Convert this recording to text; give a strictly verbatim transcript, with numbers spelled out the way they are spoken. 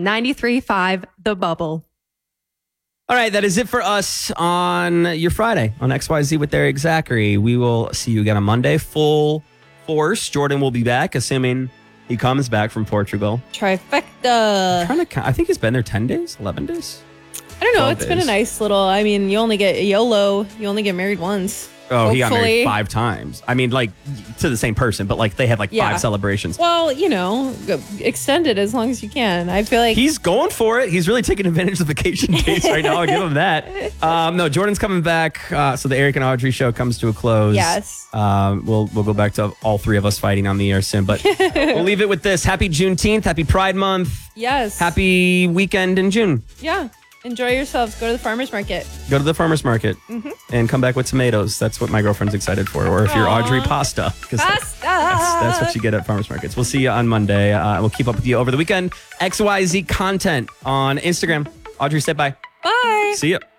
ninety-three point five The Bubble. All right, that is it for us on your Friday on X Y Z with Eric Zachary. We will see you again on Monday. Full force. Jordan will be back, assuming he comes back from Portugal. Trifecta. I'm trying to count. I think he's been there ten days, eleven days. I don't know. It's days. been a nice little, I mean, you only get YOLO. You only get married once. Oh, Hopefully. He got married five times. I mean, like, to the same person, but, like, they had, like, yeah. five celebrations. Well, you know, extend it as long as you can. I feel like... He's going for it. He's really taking advantage of vacation days right now. I'll give him that. Um, no, Jordan's coming back. Uh, so the Eric and Audrey show comes to a close. Yes. Um, we'll we'll go back to all three of us fighting on the air soon. But we'll leave it with this. Happy Juneteenth. Happy Pride Month. Yes. Happy weekend in June. Yeah. Enjoy yourselves. Go to the farmer's market. Go to the farmer's market mm-hmm. and come back with tomatoes. That's what my girlfriend's excited for. Or if you're Aww. Audrey, pasta. Pasta. That's, that's what you get at farmer's markets. We'll see you on Monday. Uh, we'll keep up with you over the weekend. X Y Z content on Instagram. Audrey, say bye. Bye. See ya.